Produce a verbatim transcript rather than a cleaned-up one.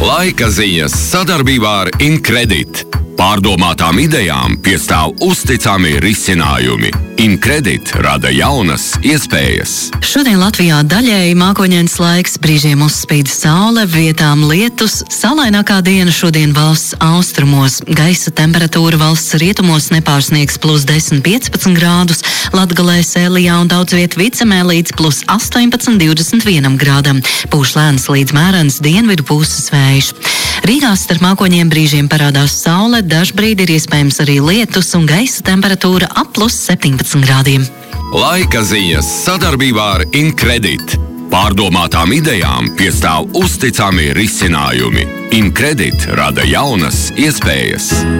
Laika ziņas sadarbībā ar Incredit. Pārdomātām idejām piestāv uzticami risinājumi. Incredit rada jaunas iespējas. Šodien Latvijā daļēji mākoņains laiks, brīžiem uzspīd saule, vietām lietus. Saulainākā diena šodien valsts austrumos. Gaisa temperatūra valsts rietumos nepārsniegs plus desmit piecpadsmit grādus, Latgalē, Sēlijā un daudz viet Vicemē līdz plus astoņpadsmit divdesmit vienam grādam. Pūš lēns līdz mērens dienvidu puses vējš. Rīgā starp mākoņiem brīžiem parādās saule, dažbrīd ir iespējams arī lietus un gaisa temperatūra ap plus septiņpadsmit grādiem. Laika ziņas sadarbībā ar Incredit. Pārdomātām idejām piestāv uzticami risinājumi. Incredit rada jaunas iespējas.